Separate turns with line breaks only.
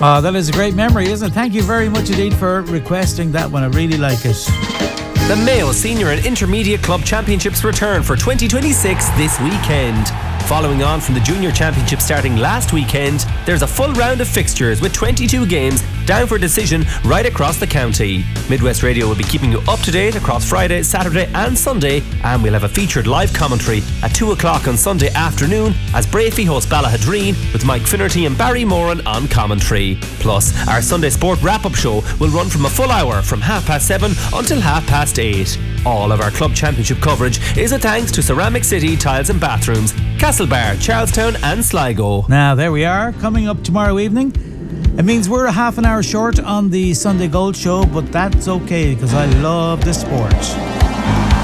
Oh, that is a great memory, isn't it? Thank you very much indeed for requesting that one. I really like it.
The Mayo Senior and Intermediate Club Championships return for 2026 this weekend. Following on from the Junior Championship starting last weekend, there's a full round of fixtures with 22 games down for decision right across the county. Midwest Radio will be keeping you up to date across Friday, Saturday and Sunday, and we'll have a featured live commentary at 2 o'clock on Sunday afternoon as Brafey host Ballahadreen with Mike Finnerty and Barry Moran on commentary. Plus, our Sunday Sport wrap-up show will run from a full hour from 7:30 until 8:30. All of our club championship coverage is a thanks to Ceramic City Tiles and Bathrooms, Castlebar, Charlestown and Sligo.
Now, there we are, coming up tomorrow evening. It means we're a half an hour short on the Sunday Gold Show, but that's okay because I love the sport.